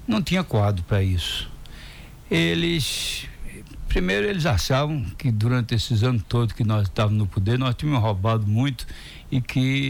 não tinha quadro para isso. Primeiro eles achavam que durante esses anos todos que nós estávamos no poder, nós tínhamos roubado muito e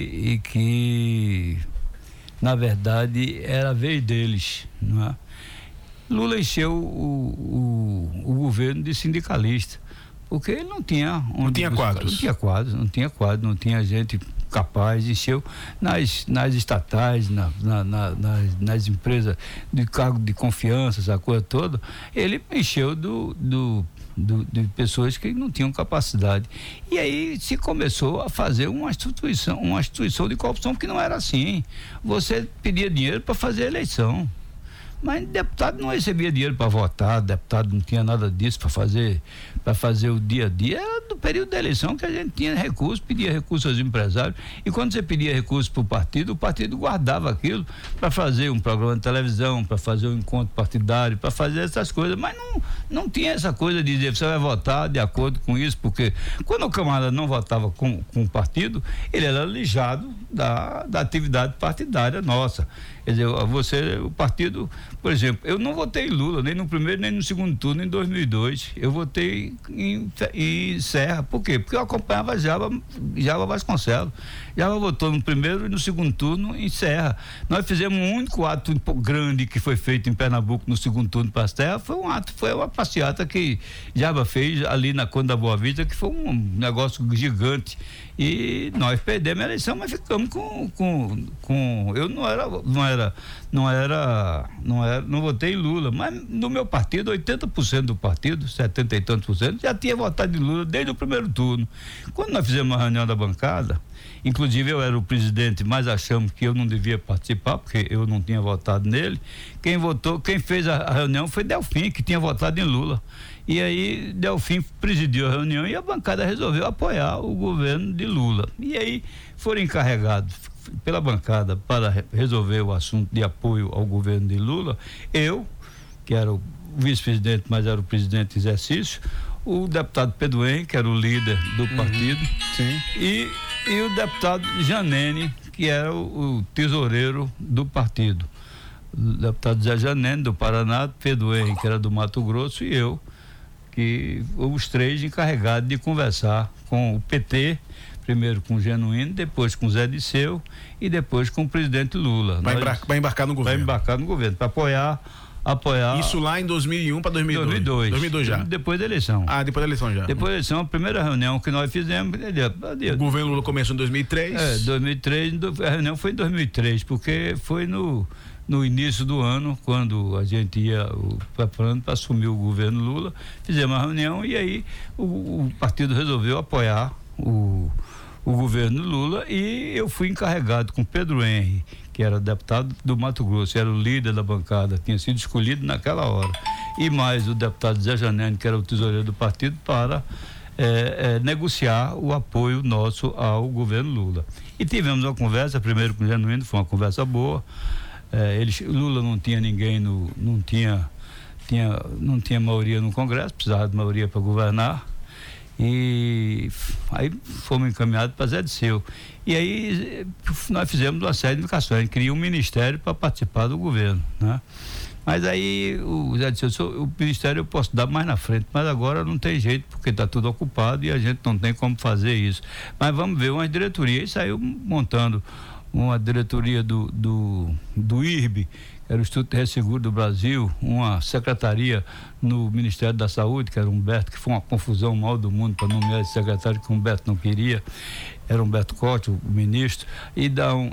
que na verdade era a vez deles, não é? Lula encheu o governo de sindicalista, porque ele não tinha quadros. Não tinha quadros, não tinha gente capaz, encheu nas estatais, nas empresas de cargo de confiança, essa coisa toda, ele encheu de pessoas que não tinham capacidade. E aí se começou a fazer uma instituição de corrupção que não era assim. Você pedia dinheiro para fazer eleição. Mas deputado não recebia dinheiro para votar, deputado não tinha nada disso para fazer o dia a dia. Era do período da eleição que a gente tinha recurso, pedia recurso aos empresários, e quando você pedia recurso para o partido guardava aquilo para fazer um programa de televisão, para fazer um encontro partidário, para fazer essas coisas, mas não tinha essa coisa de dizer, você vai votar de acordo com isso, porque quando o camarada não votava com o partido, ele era alijado da atividade partidária nossa. Quer dizer, o partido, por exemplo, eu não votei em Lula, nem no primeiro nem no segundo turno em 2002. Eu votei em Serra. Por quê? Porque eu acompanhava Java Vasconcelos. Java votou no primeiro e no segundo turno em Serra. Nós fizemos um único ato grande que foi feito em Pernambuco no segundo turno para a Serra. Foi uma passeata que Java fez ali na Conde da Boa Vista, que foi um negócio gigante. E nós perdemos a eleição, mas ficamos com eu não votei em Lula, mas no meu partido, 80% do partido, 70 e tantos por cento, já tinha votado em Lula desde o primeiro turno. Quando nós fizemos uma reunião da bancada, inclusive eu era o presidente, mas achamos que eu não devia participar, porque eu não tinha votado nele. Quem fez a reunião foi Delfim, que tinha votado em Lula. E aí Delfim presidiu a reunião e a bancada resolveu apoiar o governo de Lula. E aí foram encarregados pela bancada para resolver o assunto de apoio ao governo de Lula, eu, que era o vice-presidente, mas era o presidente em exercício, o deputado Pedro Henrique, que era o líder do partido, sim. E o deputado Janene, que era o tesoureiro do partido. O deputado Zé Janene, do Paraná, Pedro Henrique, que era do Mato Grosso, e eu, que os três encarregados de conversar com o PT, primeiro com o Genuíno, depois com o Zé Disseu e depois com o presidente Lula. Vai embarcar no governo. Vai embarcar no governo, para apoiar. Isso lá em 2001 para 2002. 2002 já. Depois da eleição. Depois da eleição já. Depois da eleição, a primeira reunião que nós fizemos. O governo Lula começou em 2003. 2003, a reunião foi em 2003, porque foi no início do ano, quando a gente ia preparando para assumir o governo Lula, fizemos uma reunião e aí o partido resolveu apoiar o governo Lula, e eu fui encarregado com Pedro Henrique, que era deputado do Mato Grosso, era o líder da bancada, tinha sido escolhido naquela hora, e mais o deputado Zé Janene, que era o tesoureiro do partido, para negociar o apoio nosso ao governo Lula. E tivemos uma conversa, primeiro com o Genuíno, foi uma conversa boa. Lula não tinha ninguém, não tinha maioria no Congresso, precisava de maioria para governar. E aí fomos encaminhados para Zé Disseu. E aí nós fizemos uma série de indicações, a gente queria um ministério para participar do governo, né? Mas aí o Zé Disseu, o ministério eu posso dar mais na frente, mas agora não tem jeito, porque está tudo ocupado e a gente não tem como fazer isso. Mas vamos ver uma diretoria, e saiu montando uma diretoria do IRB, que era o Instituto de Resseguro do Brasil, uma secretaria no Ministério da Saúde, que era Humberto, que foi uma confusão maior do mundo para nomear esse secretário, que Humberto não queria, era Humberto Cote, o ministro, e